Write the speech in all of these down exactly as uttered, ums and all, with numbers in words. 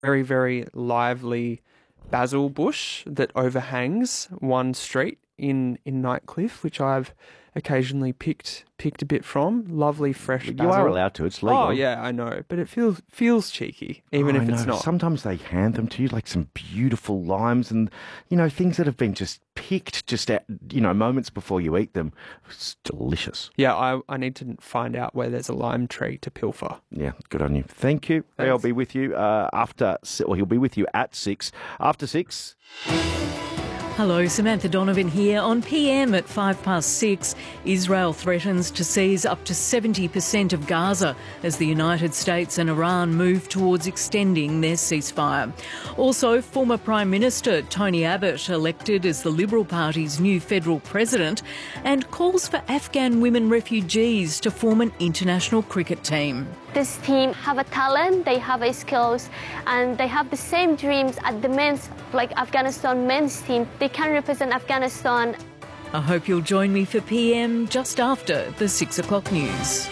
very, very lively basil bush that overhangs one street in, in Nightcliff, which I've occasionally picked picked a bit from. Lovely fresh basil. You are allowed to. It's legal. Oh, yeah, I know. But it feels feels cheeky, even Oh, if I it's know. not. Sometimes they hand them to you, like some beautiful limes and, you know, things that have been just picked just at, you know, moments before you eat them. It's delicious. Yeah, I, I need to find out where there's a lime tree to pilfer. Yeah, good on you. Thank you. Ray, I'll be with you uh, after, si- well, he'll be with you at six. After six. Hello, Samantha Donovan here. On P M at five past six, Israel threatens to seize up to seventy percent of Gaza as the United States and Iran move towards extending their ceasefire. Also, former Prime Minister Tony Abbott elected as the Liberal Party's new federal president and calls for Afghan women refugees to form an international cricket team. This team have a talent, they have a skills, and they have the same dreams at the men's, like Afghanistan men's team. They can represent Afghanistan. I hope you'll join me for P M just after the six o'clock news.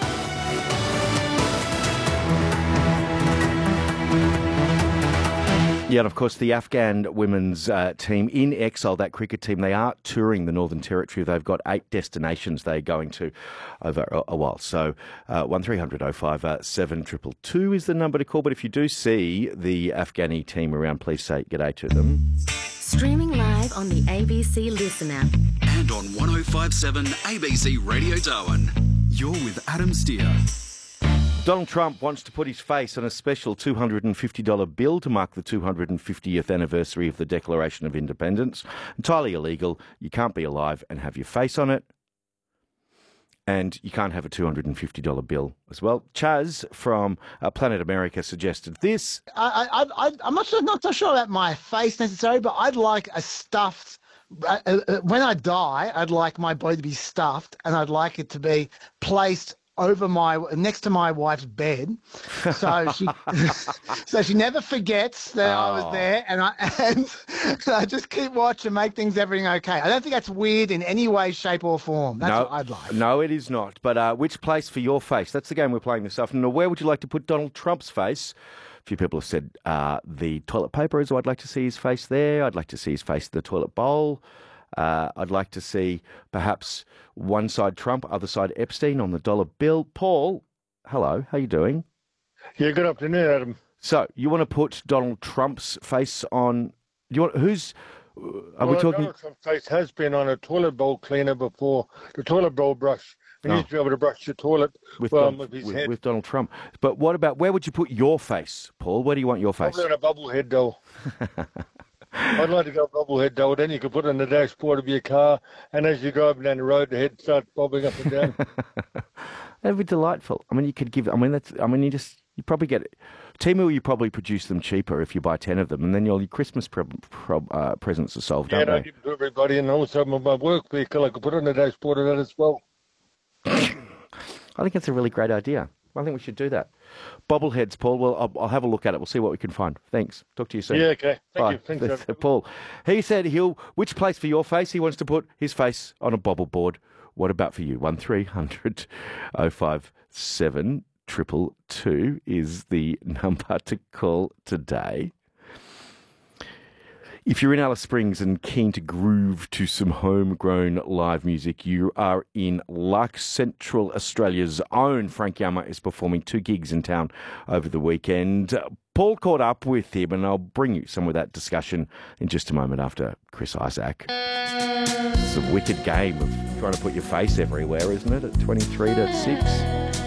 Yeah, and of course, the Afghan women's uh, team in exile, that cricket team, they are touring the Northern Territory. They've got eight destinations they're going to over a, a while. So uh, one three hundred oh five seven two two two is the number to call. But if you do see the Afghani team around, please say g'day to them. Streaming live on the A B C Listen app. And on one oh five seven A B C Radio Darwin. You're with Adam Steer. Donald Trump wants to put his face on a special two hundred fifty dollars bill to mark the two hundred fiftieth anniversary of the Declaration of Independence. Entirely illegal. You can't be alive and have your face on it. And you can't have a two hundred fifty dollars bill as well. Chaz from uh, Planet America suggested this. I, I, I, I'm not sure, not so sure about my face necessarily, but I'd like a stuffed. Uh, uh, when I die, I'd like my body to be stuffed, and I'd like it to be placed over my next to my wife's bed, so she so she never forgets that oh. I was there, and I and I just keep watch and make things everything okay. I don't think that's weird in any way, shape, or form. That's no, what I'd like. No, it is not. But uh, which place for your face? That's the game we're playing this afternoon. Where would you like to put Donald Trump's face? A few people have said uh, the toilet paper is. I'd like to see his face there. I'd like to see his face in the toilet bowl. Uh, I'd like to see perhaps one side Trump, other side Epstein on the dollar bill. Paul, hello, how you doing? Yeah, good afternoon, Adam. So you want to put Donald Trump's face on? Do you want who's? Are well, we talking? Donald Trump's face has been on a toilet bowl cleaner before. The toilet bowl brush. He oh. used to be able to brush the toilet with, um, Don, with his with, head. With Donald Trump. But what about where would you put your face, Paul? Where do you want your face? Probably on a bubblehead doll. I'd like to go bobblehead doll. Then you could put it on the dashboard of your car, and as you're driving down the road, the head starts bobbing up and down. That'd be delightful. I mean, you could give. I mean, that's. I mean, you just. You probably get it. Temu, you probably produce them cheaper if you buy ten of them, and then your Christmas pre- pre- uh, presents are solved. Yeah, don't and I they? give it to everybody, and also my work vehicle, I could put it on the dashboard of that as well. I think that's a really great idea. I think we should do that. Bobbleheads, Paul. Well, I'll, I'll have a look at it. We'll see what we can find. Thanks. Talk to you soon. Yeah, okay. Thank Bye. you. Thanks, That's, uh, Paul. He said he'll, which place for your face? He wants to put his face on a bobble board. What about for you? one three hundred oh five seven two two two is the number to call today. If you're in Alice Springs and keen to groove to some homegrown live music, you are in luck. Central Australia's own Frank Yama is performing two gigs in town over the weekend. Paul caught up with him, and I'll bring you some of that discussion in just a moment after Chris Isaac. It's a wicked game of trying to put your face everywhere, isn't it, at twenty-three to six?